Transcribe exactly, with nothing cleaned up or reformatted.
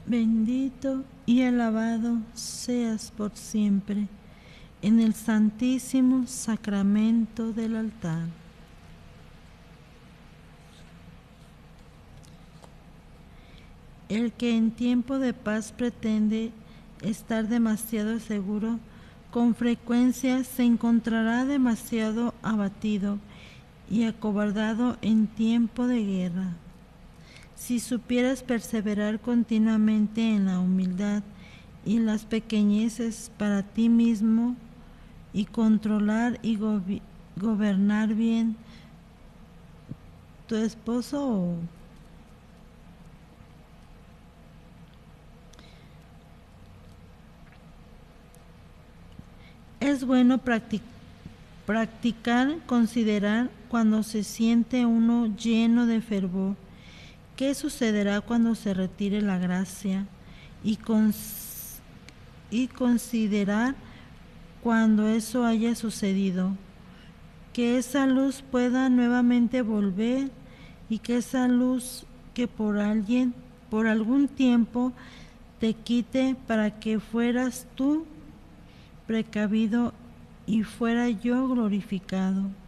Bendito y alabado seas por siempre en el santísimo sacramento del altar. El que en tiempo de paz pretende estar demasiado seguro, con frecuencia se encontrará demasiado abatido y acobardado en tiempo de guerra. Si supieras perseverar continuamente en la humildad y las pequeñeces para ti mismo y controlar y go- gobernar bien tu esposo o es bueno practic- practicar, considerar cuando se siente uno lleno de fervor. ¿Qué sucederá cuando se retire la gracia? Y, cons- y considerar cuando eso haya sucedido, que esa luz pueda nuevamente volver y que esa luz que por alguien, por algún tiempo, te quite para que fueras tú precavido y fuera yo glorificado.